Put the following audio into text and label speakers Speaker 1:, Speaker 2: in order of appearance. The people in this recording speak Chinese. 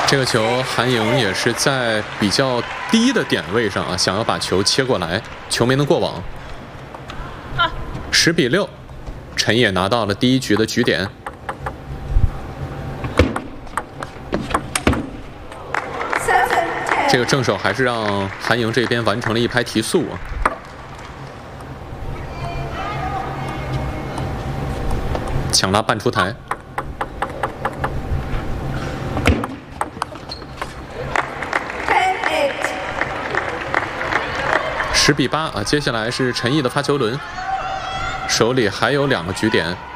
Speaker 1: 这个球，韩颖也是在比较低的点位上啊，想要把球切过来，球没能过网。10比6，陈烨拿到了第1局的局点。这个正手还是让韩颖这边完成了一拍提速啊。抢拉半出台。10比8啊，接下来是陈毅的发球轮，手里还有2个局点。